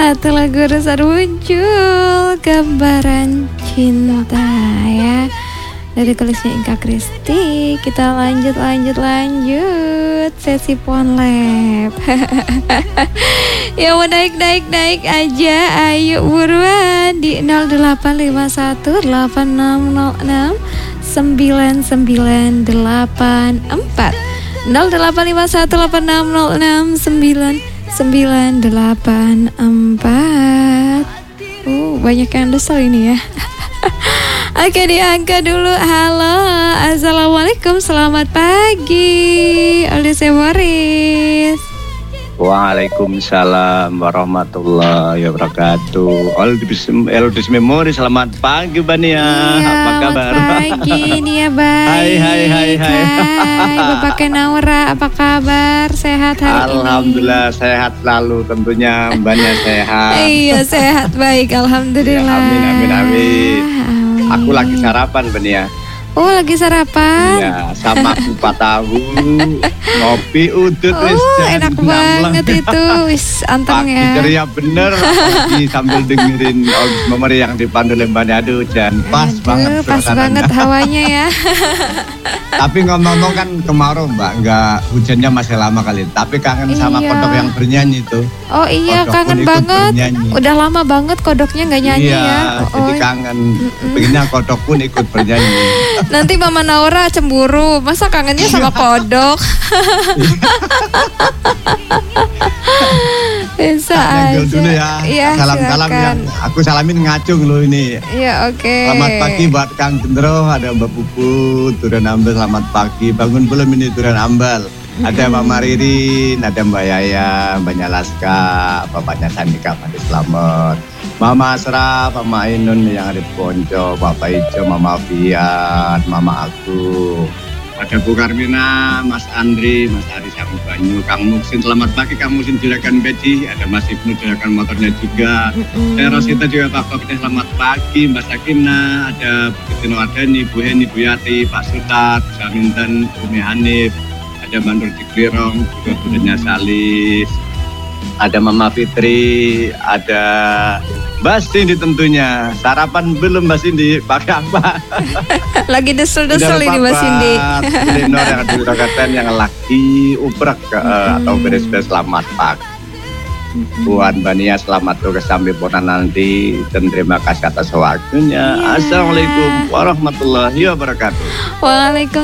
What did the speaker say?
Atau lagu Resar muncul gambaran cinta ya, dari tulisnya Inka Kristi. Kita lanjut sesi Ponlab. Ya mau naik aja, ayo buruan di 0851869984 0851869984. Banyak yang desel ini ya. Oke, diangkat dulu. Halo, assalamualaikum, selamat pagi Oleh Boris. Waalaikumsalam warahmatullahi wabarakatuh. Eldis Memori, selamat pagi Bania. Iya, apa kabar? Selamat pagi, Nia baik. Hai. Bapak Kenaura, apa kabar? Sehat hari Alhamdulillah ini? Sehat lalu tentunya, Bania sehat. Iya, sehat baik, alhamdulillah. Ya, amin. Aku lagi sarapan Bania. Oh, lagi sarapan? Iya, sama kupat tahu, ngopi udut. Enak banget itu. Wis, anteng ya. Ceria bener, lagi sambil dengerin Memori yang dipandu Lembani. Aduh, Jan, pas banget. Pas banget hawanya ya. Tapi ngomong-ngomong kan kemarau Mbak, nggak hujannya masih lama kali. Tapi kangen sama kodok yang bernyanyi tuh. Oh iya, kodok kangen banget. Bernyanyi. Udah lama banget kodoknya nggak nyanyi ya. Jadi kangen. Pengennya kodok pun ikut bernyanyi. Nanti Mama Naura cemburu, masa kangennya sama kodok. Bisa aja. Dulu ya. Iya, salam yang aku salamin ngacung lo ini. Iya, oke. Selamat pagi buat Kang Gendro, ada Mbak Pupu, Duren Ambal, selamat pagi. Bangun belum ini Duren Ambal? Ada Mama Ririn, ada Mbak Yaya, Mbak Nyalaska, Bapaknya Sandika, Pak Slamet, Mama Asraf, Mama Ainun yang ada di Ponco, Bapak Ijo, Mama Fiat, Mama aku. Ada Bu Karmina, Mas Andri, Mas Ari Samu Banyu, Kang Muksin, selamat pagi Kang Muksin Juragan Bedi, ada Mas Ibnu Juragan motornya juga. Rosita juga Pak Koknya, selamat pagi Mbak Sakina, ada Bu Tino Ardani, Bu Heni, Bu Yati, Pak Sutat, Bu Saminten, Umi Hanif, ada Mandur Ciklirong, juga Budenya Salis, ada Mama Fitri, ada Mbak Cindy tentunya. Sarapan belum Mbak Cindy? Pakai apa? Lagi desel-desel ini Mbak Cindy. Lenor yang ada di Rokatan yang lagi ubrek atau beres-beres, selamat pagi. Buat Mbak Nia, selamat tugas sampai ponan nanti, dan terima kasih atas waktunya. Assalamualaikum warahmatullahi wabarakatuh. Waalaikumsalam.